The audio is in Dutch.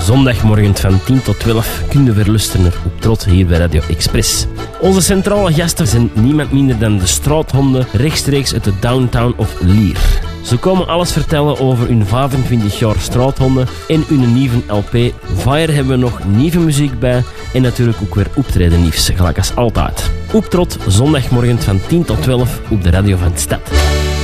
Zondagmorgen van 10 tot 12 kun je verluisteren op Trot hier bij Radio Express. Onze centrale gasten zijn niemand minder dan de Straathonden, rechtstreeks uit de downtown of Lier. Ze komen alles vertellen over hun 25 jaar Straathonden en hun nieuwe LP. Fire hebben we nog nieuwe muziek bij en natuurlijk ook weer optreden nieuws, gelijk als altijd. Op Trot, zondagmorgen van 10 tot 12 op de radio van de stad.